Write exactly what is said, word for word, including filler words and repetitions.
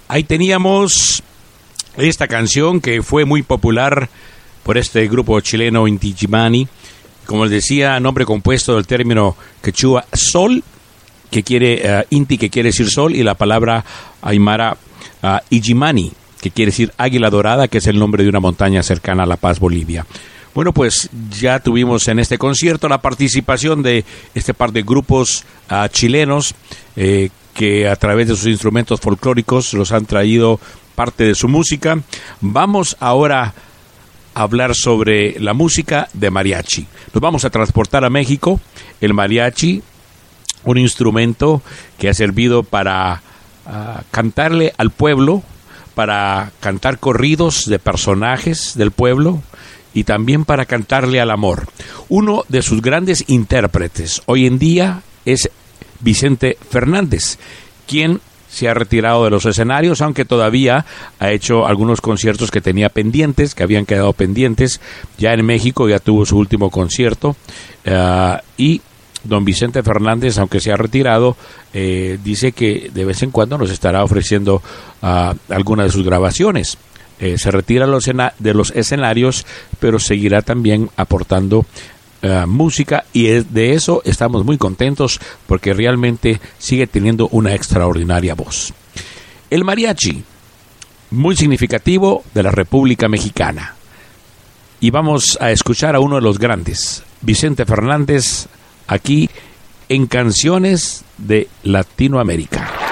Ahí teníamos esta canción que fue muy popular por este grupo chileno Inti Illimani. Como les decía, nombre compuesto del término quechua sol, que quiere uh, Inti, que quiere decir sol, y la palabra aymara uh, Illimani, que quiere decir águila dorada, que es el nombre de una montaña cercana a La Paz, Bolivia. Bueno, pues ya tuvimos en este concierto la participación de este par de grupos uh, chilenos eh, que a través de sus instrumentos folclóricos los han traído parte de su música. Vamos ahora a hablar sobre la música de mariachi. Nos vamos a transportar a México. El mariachi, un instrumento que ha servido para uh, cantarle al pueblo, para cantar corridos de personajes del pueblo y también para cantarle al amor. Uno de sus grandes intérpretes hoy en día es Vicente Fernández, quien se ha retirado de los escenarios, aunque todavía ha hecho algunos conciertos que tenía pendientes, que habían quedado pendientes. Ya en México ya tuvo su último concierto uh, y don Vicente Fernández, aunque se ha retirado, eh, dice que de vez en cuando nos estará ofreciendo uh, algunas de sus grabaciones. Eh, se retira los de los escenarios, pero seguirá también aportando uh, música, y es, de eso estamos muy contentos porque realmente sigue teniendo una extraordinaria voz. El mariachi, muy significativo de la República Mexicana. Y vamos a escuchar a uno de los grandes, Vicente Fernández, aquí en Canciones de Latinoamérica.